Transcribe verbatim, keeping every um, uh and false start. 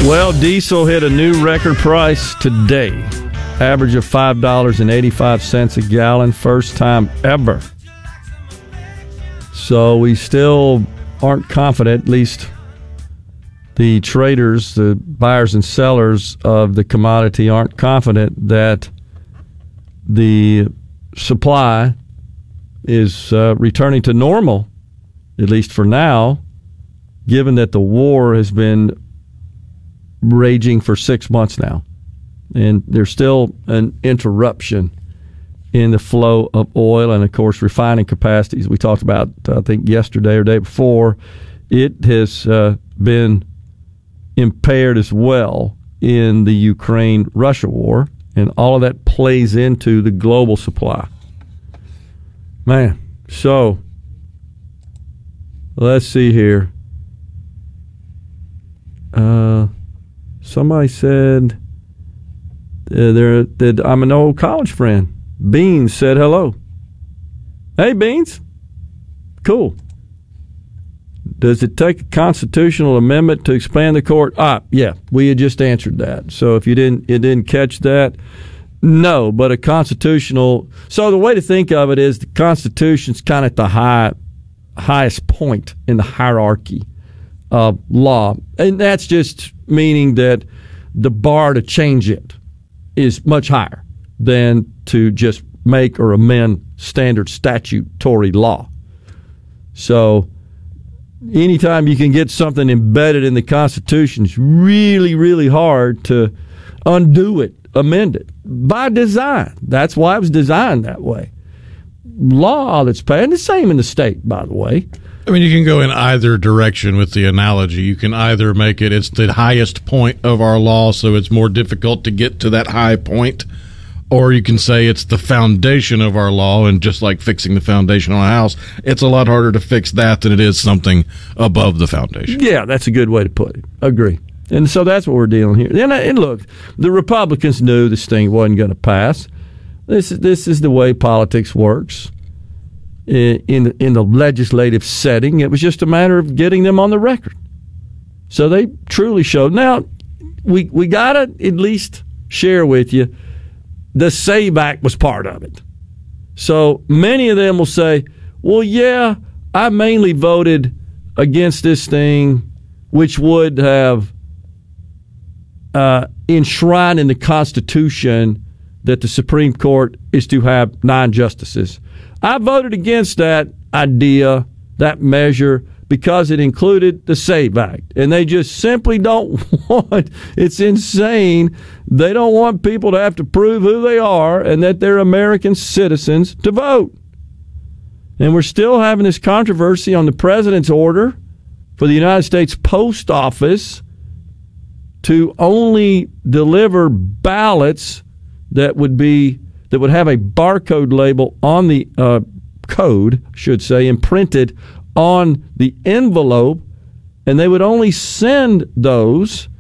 Well, diesel hit a new record price today. Average of five dollars and eighty-five cents a gallon. First time ever. So we still aren't confident, at least the traders, the buyers and sellers of the commodity aren't confident that the supply is uh, returning to normal, at least for now, given that the war has been raging for six months now. And there's still an interruption in the flow of oil and, of course, refining capacities. We talked about, I think, yesterday or day before. It has uh, been impaired as well in the Ukraine-Russia war, and all of that plays into the global supply. Man, so let's see here. Uh... Somebody said uh, there that I'm an old college friend. Beans said hello. Hey, Beans. Cool. Does it take a constitutional amendment to expand the court? Ah, yeah, we had just answered that. So if you didn't, you didn't catch that, no. But a constitutional. So the way to think of it is the Constitution's kind of at the high, highest point in the hierarchy of law, and that's just meaning that the bar to change it is much higher than to just make or amend standard statutory law. So anytime you can get something embedded in the Constitution, it's really, really hard to undo it, amend it, by design. That's why it was designed that way. Law that's passed, and the same in the state, by the way. I mean, you can go in either direction with the analogy. You can either make it, it's the highest point of our law, so it's more difficult to get to that high point, or you can say it's the foundation of our law, and just like fixing the foundation on a house, it's a lot harder to fix that than it is something above the foundation. Yeah, that's a good way to put it. Agree. And so that's what we're dealing here. And, and look, the Republicans knew this thing wasn't going to pass. This, this is the way politics works. In, in in the legislative setting, it was just a matter of getting them on the record. So they truly showed. Now, we we got to at least share with you, the SAVE Act was part of it. So many of them will say, well, yeah, I mainly voted against this thing, which would have uh, enshrined in the Constitution that the Supreme Court is to have nine justices. I voted against that idea, that measure, because it included the SAVE Act. And they just simply don't want, it's insane, they don't want people to have to prove who they are and that they're American citizens to vote. And we're still having this controversy on the president's order for the United States Post Office to only deliver ballots that would be that would have a barcode label on the uh, code, should say, imprinted on the envelope, and they would only send those